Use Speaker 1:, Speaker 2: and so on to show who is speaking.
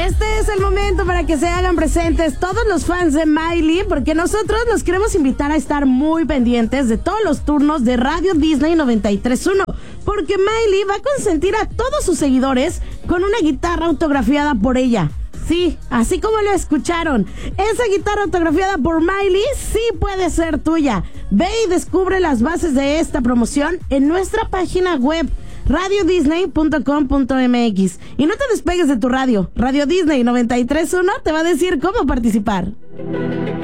Speaker 1: Este es el momento para que se hagan presentes todos los fans de Miley, porque nosotros los queremos invitar a estar muy pendientes de todos los turnos de Radio Disney 93.1, porque Miley va a consentir a todos sus seguidores con una guitarra autografiada por ella. Sí, así como lo escucharon, esa guitarra autografiada por Miley sí puede ser tuya. Ve y descubre las bases de esta promoción en nuestra página web radiodisney.com.mx. Y no te despegues de tu radio. Radio Disney 93.1 te va a decir cómo participar.